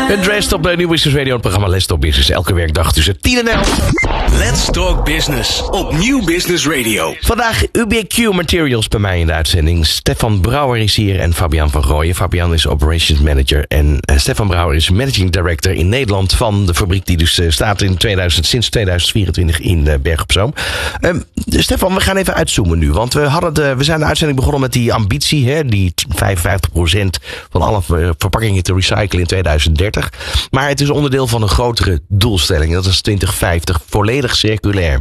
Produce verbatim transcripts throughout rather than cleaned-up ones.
Een Dressed op de Nieuw Business Radio, het programma Let's Talk Business. Elke werkdag tussen tien en elf. Let's Talk Business op Nieuw Business Radio. Vandaag U B Q Materials bij mij in de uitzending. Stefan Brouwer is hier en Fabian van Rooyen. Fabian is Operations Manager en uh, Stefan Brouwer is Managing Director in Nederland van de fabriek die dus uh, staat in tweeduizend, sinds tweeduizend vierentwintig in uh, Berg op Zoom. Um, Stefan, we gaan even uitzoomen nu, want we, hadden de, we zijn de uitzending begonnen met die ambitie, hè, die vijfenvijftig procent van alle verpakkingen te recyclen in tweeduizend dertig. Maar het is onderdeel van een grotere doelstelling. Dat is twintig vijftig, volledig circulair.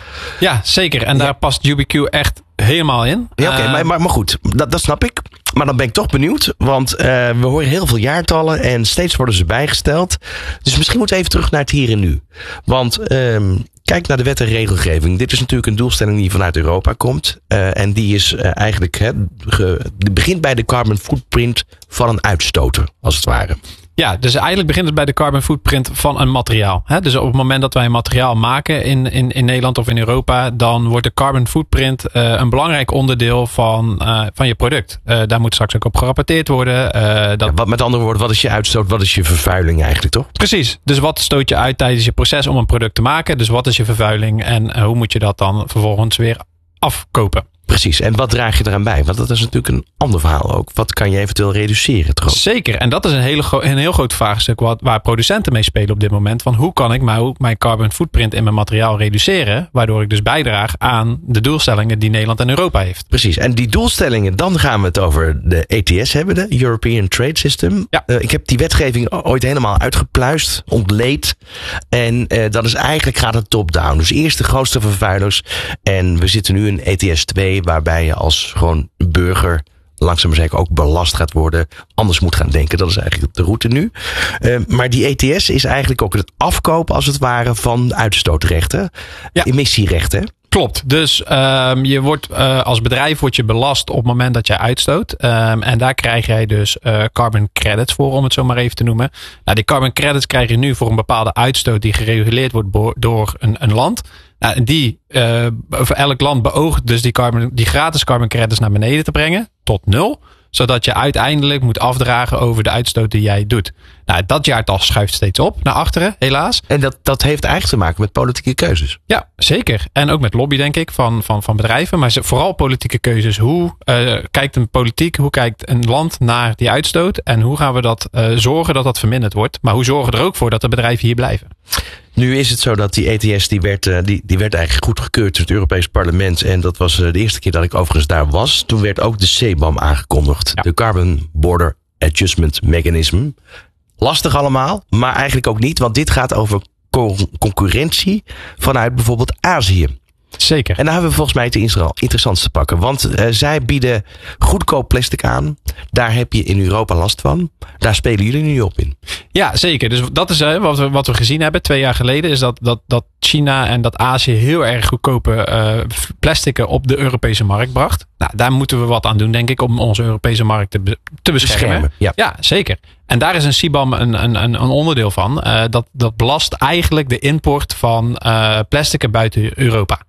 Ja, zeker. En ja. Daar past U B Q echt helemaal in. Ja, oké, okay, uh, maar, maar, maar goed, dat, dat snap ik. Maar dan ben ik toch benieuwd, want uh, we horen heel veel jaartallen en steeds worden ze bijgesteld. Dus misschien moeten we even terug naar het hier en nu. Want um, kijk naar de wet en regelgeving. Dit is natuurlijk een doelstelling die vanuit Europa komt. Uh, en die is uh, eigenlijk, hè, ge, die begint bij de carbon footprint van een uitstoter, als het ware. Ja, dus eigenlijk begint het bij de carbon footprint van een materiaal. Dus op het moment dat wij een materiaal maken in, in, in Nederland of in Europa, dan wordt de carbon footprint uh, een belangrijk onderdeel van, uh, van je product. Uh, daar moet straks ook op gerapporteerd worden. Uh, dat... ja, wat, met andere woorden, wat is je uitstoot, wat is je vervuiling eigenlijk, toch? Precies. Dus wat stoot je uit tijdens je proces om een product te maken? Dus wat is je vervuiling en uh, hoe moet je dat dan vervolgens weer afkopen? Precies. En wat draag je eraan bij? Want dat is natuurlijk een ander verhaal ook. Wat kan je eventueel reduceren? Trouwens? Zeker. En dat is een, hele gro- een heel groot vraagstuk wat, waar producenten mee spelen op dit moment. Van hoe kan ik mijn, mijn carbon footprint in mijn materiaal reduceren? Waardoor ik dus bijdraag aan de doelstellingen die Nederland en Europa heeft. Precies. En die doelstellingen, dan gaan we het over de E T S hebben. De European Trade System. Ja. Uh, ik heb die wetgeving ooit helemaal uitgepluist, ontleed. En uh, dat is eigenlijk gaat het top-down. Dus eerst de grootste vervuilers. En we zitten nu in E T S twee. Waarbij je als gewoon burger langzaam maar zeker ook belast gaat worden. Anders moet gaan denken. Dat is eigenlijk de route nu. Uh, maar die E T S is eigenlijk ook het afkopen als het ware van uitstootrechten. Ja. Emissierechten. Klopt. Dus um, je wordt uh, als bedrijf wordt je belast op het moment dat jij uitstoot. Um, en daar krijg jij dus uh, carbon credits voor, om het zo maar even te noemen. Nou, die carbon credits krijg je nu voor een bepaalde uitstoot die gereguleerd wordt bo- door een, een land. Nou, die uh, voor elk land beoogt dus die, carbon, die gratis carbon credits naar beneden te brengen tot nul. Zodat je uiteindelijk moet afdragen over de uitstoot die jij doet. Nou, dat jaartal schuift steeds op naar achteren, helaas. En dat, dat heeft eigenlijk te maken met politieke keuzes. Ja, zeker. En ook met lobby, denk ik, van, van, van bedrijven. Maar vooral politieke keuzes. Hoe uh, kijkt een politiek, hoe kijkt een land naar die uitstoot? En hoe gaan we dat uh, zorgen dat dat verminderd wordt? Maar hoe zorgen we er ook voor dat de bedrijven hier blijven? Nu is het zo dat die E T S die werd, die, die werd eigenlijk goedgekeurd door het Europees Parlement. En dat was de eerste keer dat ik overigens daar was. Toen werd ook de C B A M aangekondigd. Ja. De Carbon Border Adjustment Mechanism. Lastig allemaal, maar eigenlijk ook niet. Want dit gaat over co- concurrentie vanuit bijvoorbeeld Azië. Zeker. En daar hebben we volgens mij het interessantste te pakken. Want uh, zij bieden goedkoop plastic aan. Daar heb je in Europa last van. Daar spelen jullie nu op in. Ja, zeker. Dus dat is uh, wat, we, wat we gezien hebben twee jaar geleden. Is dat, dat, dat China en dat Azië heel erg goedkope uh, plastieken op de Europese markt bracht. Nou, daar moeten we wat aan doen, denk ik, om onze Europese markt te, be- te beschermen. beschermen ja. ja, zeker. En daar is een C B A M een, een, een, een onderdeel van. Uh, dat, dat belast eigenlijk de import van uh, plastieken buiten Europa.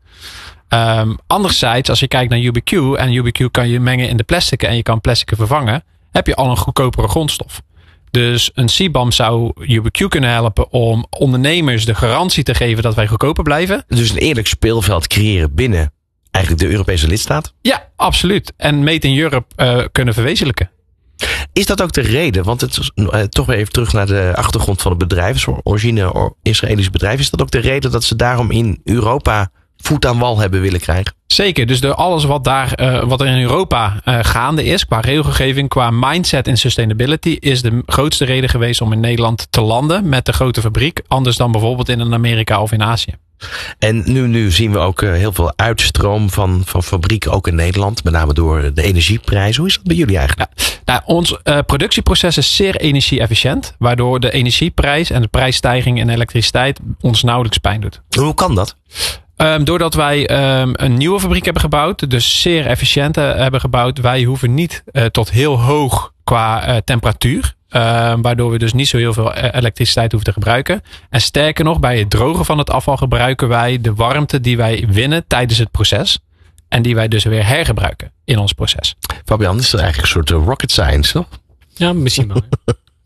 Um, anderzijds, als je kijkt naar U B Q en U B Q kan je mengen in de plastieken en je kan plastieken vervangen, heb je al een goedkopere grondstof. Dus een C B A M zou U B Q kunnen helpen om ondernemers de garantie te geven dat wij goedkoper blijven. Dus een eerlijk speelveld creëren binnen eigenlijk de Europese lidstaat? Ja, absoluut. En Made in Europe uh, kunnen verwezenlijken. Is dat ook de reden? Want het is uh, toch weer even terug naar de achtergrond van het bedrijf. Zo'n origine Israëlisch bedrijf. Is dat ook de reden dat ze daarom in Europa voet aan wal hebben willen krijgen? Zeker. Dus door alles wat, daar, uh, wat er in Europa uh, gaande is, qua regelgeving, qua mindset en sustainability, is de grootste reden geweest om in Nederland te landen met de grote fabriek. Anders dan bijvoorbeeld in Amerika of in Azië. En nu, nu zien we ook uh, heel veel uitstroom van, van fabrieken, ook in Nederland. Met name door de energieprijs. Hoe is dat bij jullie eigenlijk? Ja, nou, ons uh, productieproces is zeer energie-efficiënt. Waardoor de energieprijs en de prijsstijging in elektriciteit ons nauwelijks pijn doet. Hoe kan dat? Um, doordat wij um, een nieuwe fabriek hebben gebouwd. Dus zeer efficiënt uh, hebben gebouwd. Wij hoeven niet uh, tot heel hoog qua uh, temperatuur. Uh, waardoor we dus niet zo heel veel elektriciteit hoeven te gebruiken. En sterker nog, bij het drogen van het afval gebruiken wij de warmte die wij winnen tijdens het proces. En die wij dus weer hergebruiken in ons proces. Fabian, is dat eigenlijk een soort rocket science, toch? Ja, misschien wel.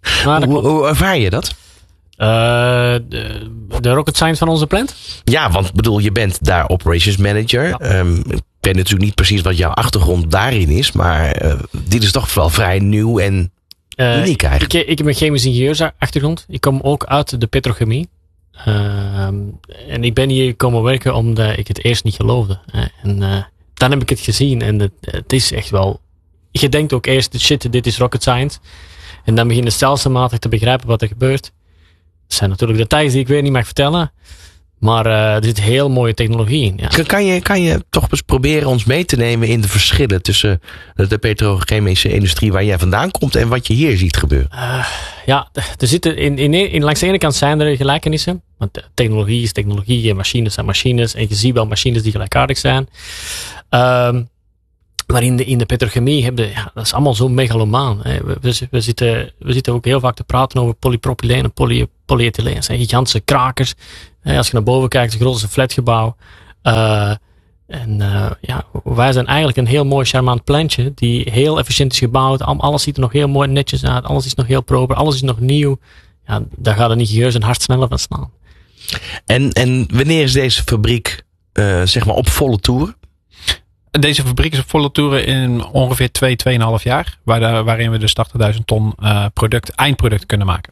Maar hoe, hoe ervaar je dat? Uh, de, de rocket science van onze plant? Ja, want bedoel, je bent daar operations manager. Ja. Um, ik weet natuurlijk niet precies wat jouw achtergrond daarin is. Maar uh, dit is toch wel vrij nieuw en uh, uniek eigenlijk. Ik, ik heb een chemisch ingenieursachtergrond. Ik kom ook uit de petrochemie. Uh, en ik ben hier komen werken omdat ik het eerst niet geloofde. En uh, dan heb ik het gezien. En het, het is echt wel... Je denkt ook eerst, shit, dit is rocket science. En dan begin je stelselmatig te begrijpen wat er gebeurt. Dat zijn natuurlijk details die ik weer niet mag vertellen. Maar uh, er zit heel mooie technologie in. Ja. Kan, je, kan je toch eens proberen ons mee te nemen in de verschillen tussen de petrochemische industrie waar jij vandaan komt en wat je hier ziet gebeuren? Uh, ja, er zitten in, in, in, langs de ene kant zijn er gelijkenissen. Want technologie is technologie en machines zijn machines. En je ziet wel machines die gelijkaardig zijn. Um, Maar in de, in de petrochemie heb je, ja, dat is allemaal zo megalomaan. Hè. We, we, we, zitten, we zitten ook heel vaak te praten over polypropyleen en poly, polyethyleen. Dat zijn gigantische krakers. Hè. Als je naar boven kijkt, het grootste flatgebouw. Uh, en uh, ja, wij zijn eigenlijk een heel mooi charmant plantje die heel efficiënt is gebouwd. Alles ziet er nog heel mooi netjes uit. Alles is nog heel proper. Alles is nog nieuw. Ja, daar gaat een ingenieur een hart sneller van slaan. En, en wanneer is deze fabriek uh, zeg maar op volle toer? Deze fabriek is op volle toeren in ongeveer twee, tweeënhalf jaar. Waar de, waarin we dus tachtigduizend ton uh, product, eindproduct kunnen maken.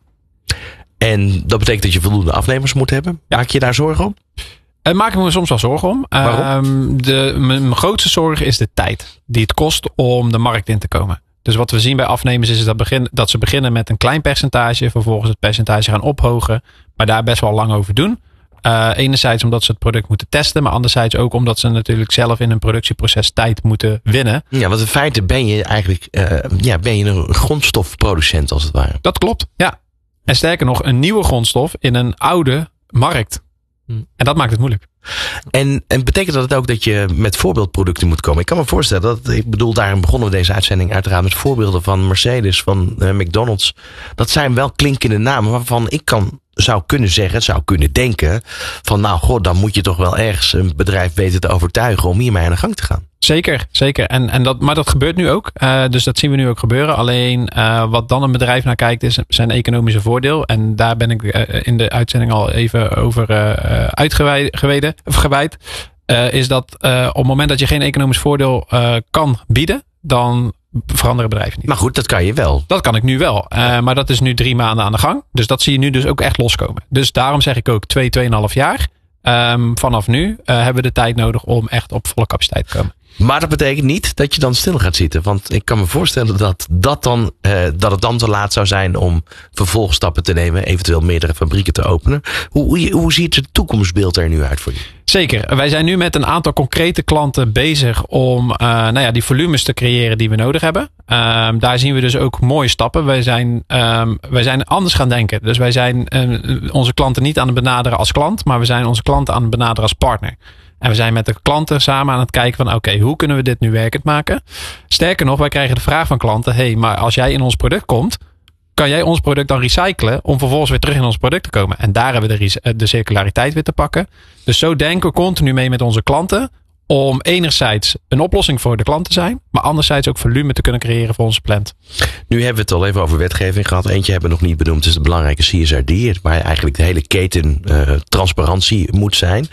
En dat betekent dat je voldoende afnemers moet hebben. Ja. Maak je daar zorgen om? Daar maak ik me soms wel zorgen om. Waarom? Um, de, mijn grootste zorg is de tijd die het kost om de markt in te komen. Dus wat we zien bij afnemers is dat, begin, dat ze beginnen met een klein percentage. Vervolgens het percentage gaan ophogen. Maar daar best wel lang over doen. Uh, enerzijds omdat ze het product moeten testen. Maar anderzijds ook omdat ze natuurlijk zelf in een productieproces tijd moeten winnen. Ja, want in feite ben je eigenlijk uh, ja, ben je een grondstofproducent als het ware. Dat klopt, ja. En sterker nog, een nieuwe grondstof in een oude markt. Hmm. En dat maakt het moeilijk. En, en betekent dat ook dat je met voorbeeldproducten moet komen? Ik kan me voorstellen dat, ik bedoel, daarom begonnen we deze uitzending uiteraard met voorbeelden van Mercedes, van uh, McDonald's. Dat zijn wel klinkende namen waarvan ik kan, zou kunnen zeggen, zou kunnen denken van nou god, dan moet je toch wel ergens een bedrijf weten te overtuigen om hiermee aan de gang te gaan. Zeker, zeker. En, en dat, maar dat gebeurt nu ook. Uh, dus dat zien we nu ook gebeuren. Alleen uh, wat dan een bedrijf naar kijkt is zijn economische voordeel. En daar ben ik uh, in de uitzending al even over uh, uitgeweid. Of gewijd. Uh, is dat uh, op het moment dat je geen economisch voordeel uh, kan bieden, dan veranderen bedrijven niet. Maar goed, dat kan je wel. Dat kan ik nu wel. Uh, maar dat is nu drie maanden aan de gang. Dus dat zie je nu dus ook echt loskomen. Dus daarom zeg ik ook twee, tweeënhalf jaar. Um, vanaf nu uh, hebben we de tijd nodig om echt op volle capaciteit te komen. Maar dat betekent niet dat je dan stil gaat zitten. Want ik kan me voorstellen dat, dat, dan, uh, dat het dan te laat zou zijn om vervolgstappen te nemen. Eventueel meerdere fabrieken te openen. Hoe, hoe, hoe ziet het toekomstbeeld er nu uit voor je? Zeker. Wij zijn nu met een aantal concrete klanten bezig om uh, nou ja, die volumes te creëren die we nodig hebben. Um, daar zien we dus ook mooie stappen. Wij zijn, um, wij zijn anders gaan denken. Dus wij zijn uh, onze klanten niet aan het benaderen als klant. Maar we zijn onze klanten aan het benaderen als partner. En we zijn met de klanten samen aan het kijken van oké, okay, hoe kunnen we dit nu werkend maken? Sterker nog, wij krijgen de vraag van klanten, hé, hey, maar als jij in ons product komt, kan jij ons product dan recyclen om vervolgens weer terug in ons product te komen? En daar hebben we de, de circulariteit weer te pakken. Dus zo denken we continu mee met onze klanten om enerzijds een oplossing voor de klant te zijn, maar anderzijds ook volume te kunnen creëren voor onze plant. Nu hebben we het al even over wetgeving gehad. Eentje hebben we nog niet benoemd. Het is de belangrijke C S R D, waar eigenlijk de hele keten uh, transparantie moet zijn.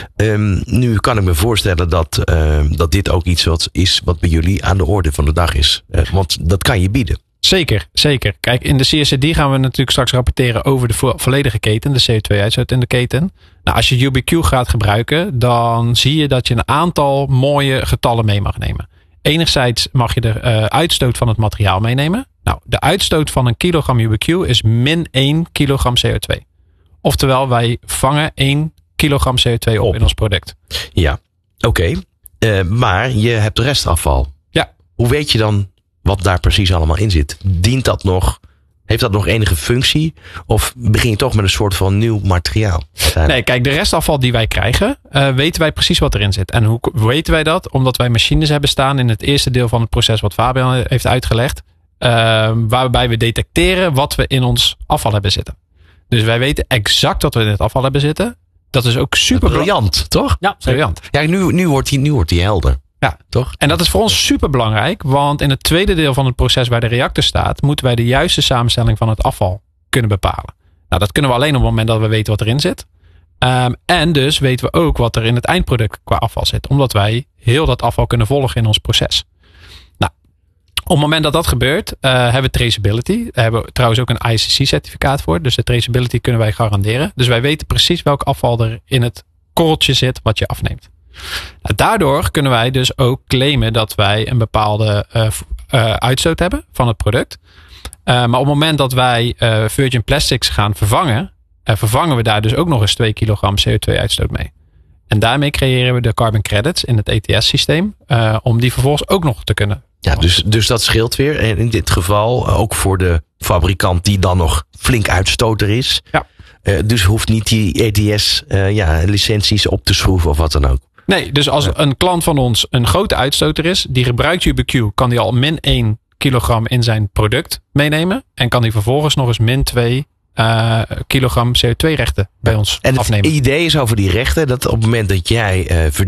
Um, nu kan ik me voorstellen dat, uh, dat dit ook iets wat is wat bij jullie aan de orde van de dag is. Uh, want dat kan je bieden. Zeker, zeker. Kijk, in de C S R D gaan we natuurlijk straks rapporteren over de vo- volledige keten, de C O twee uitstoot in de keten. Nou, als je U B Q gaat gebruiken, dan zie je dat je een aantal mooie getallen mee mag nemen. Enerzijds mag je de uh, uitstoot van het materiaal meenemen. Nou, de uitstoot van een kilogram U B Q is min één kilogram C O twee. Oftewel, wij vangen één kilogram C O twee op, op. in ons product. Ja, oké. Okay. Uh, maar je hebt restafval. Ja. Hoe weet je dan wat daar precies allemaal in zit? Dient dat nog? Heeft dat nog enige functie? Of begin je toch met een soort van nieuw materiaal? Nee, kijk, de restafval die wij krijgen, uh, weten wij precies wat erin zit. En hoe weten wij dat? Omdat wij machines hebben staan in het eerste deel van het proces wat Fabian heeft uitgelegd. Uh, waarbij we detecteren wat we in ons afval hebben zitten. Dus wij weten exact wat we in het afval hebben zitten. Dat is ook super briljant, toch? Ja, briljant. Ja, nu, nu wordt die, nu wordt die helder. Ja, toch? En dat is voor ons super belangrijk, want in het tweede deel van het proces waar de reactor staat, moeten wij de juiste samenstelling van het afval kunnen bepalen. Nou, dat kunnen we alleen op het moment dat we weten wat erin zit. Um, en dus weten we ook wat er in het eindproduct qua afval zit, omdat wij heel dat afval kunnen volgen in ons proces. Nou, op het moment dat dat gebeurt, uh, hebben we traceability. Daar hebben we trouwens ook een I C C-certificaat voor, dus de traceability kunnen wij garanderen. Dus wij weten precies welk afval er in het korreltje zit wat je afneemt. Nou, daardoor kunnen wij dus ook claimen dat wij een bepaalde uh, uh, uitstoot hebben van het product. Uh, maar op het moment dat wij uh, virgin plastics gaan vervangen, uh, vervangen we daar dus ook nog eens twee kilogram C O twee uitstoot mee. En daarmee creëren we de carbon credits in het E T S-systeem, uh, om die vervolgens ook nog te kunnen. Ja, dus, dus dat scheelt weer. En in dit geval ook voor de fabrikant die dan nog flink uitstoter is. Ja. Uh, dus hoeft niet die E T S uh, ja, licenties op te schroeven of wat dan ook. Nee, dus als een klant van ons een grote uitstoter is, die gebruikt U B Q, kan die al min één kilogram in zijn product meenemen. En kan die vervolgens nog eens min twee uh, kilogram C O twee rechten bij ons en afnemen. Het idee is over die rechten dat op het moment dat jij uh,